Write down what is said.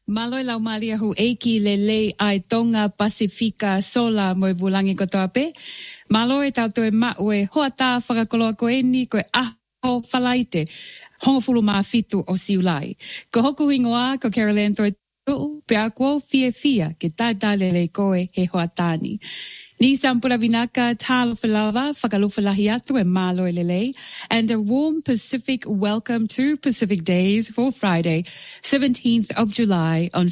Maloi lau malia hu eiki le lei ai tonga Pasifika sola mo bulangi kotoape. Maloi tauto e maue hoa tā whakakoloa koe ni koe aho whalaite. Hongofulu maa fitu o siulai. Ko hoku ingoa ko Caroline toi tu pe a kuo fia ke taita lele koe he hoa tāni. Ni sampura vinaka talo falava whakalufalahi atu e malo lele, and a warm Pacific welcome to Pacific Days for Friday, 17th of July on